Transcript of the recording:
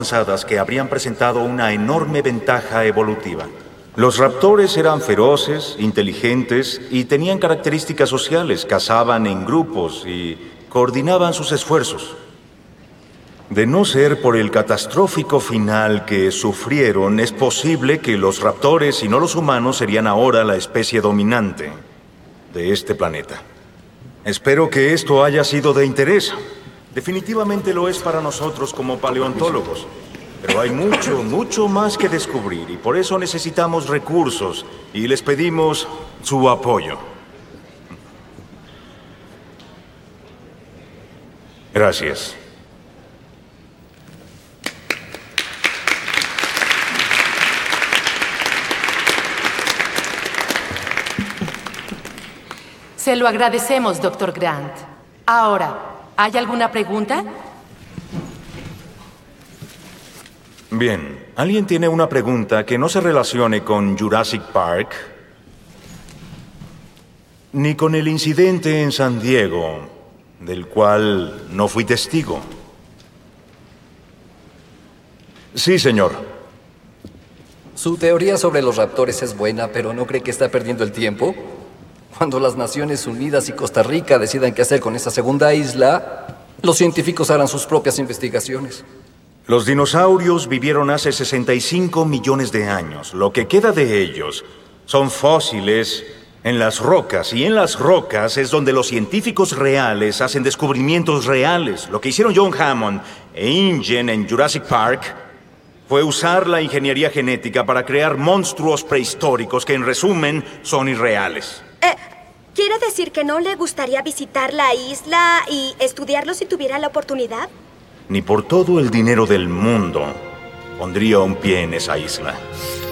avanzadas que habrían presentado una enorme ventaja evolutiva. Los raptores eran feroces, inteligentes y tenían características sociales, cazaban en grupos y coordinaban sus esfuerzos. De no ser por el catastrófico final que sufrieron, es posible que los raptores y no los humanos serían ahora la especie dominante de este planeta. Espero que esto haya sido de interés. Definitivamente lo es para nosotros como paleontólogos. Pero hay mucho más que descubrir y por eso necesitamos recursos y les pedimos su apoyo. Gracias. Se lo agradecemos, Dr. Grant. Ahora, ¿hay alguna pregunta? Bien, ¿alguien tiene una pregunta que no se relacione con Jurassic Park? Ni con el incidente en San Diego, del cual no fui testigo. Sí, señor. Su teoría sobre los raptores es buena, pero ¿no cree que está perdiendo el tiempo? Cuando las Naciones Unidas y Costa Rica decidan qué hacer con esa segunda isla, los científicos harán sus propias investigaciones. Los dinosaurios vivieron hace 65 millones de años. Lo que queda de ellos son fósiles en las rocas, y en las rocas es donde los científicos reales hacen descubrimientos reales. Lo que hicieron John Hammond e InGen en Jurassic Park fue usar la ingeniería genética para crear monstruos prehistóricos que, en resumen, son irreales. ¿Quiere decir que no le gustaría visitar la isla y estudiarlo si tuviera la oportunidad? Ni por todo el dinero del mundo pondría un pie en esa isla.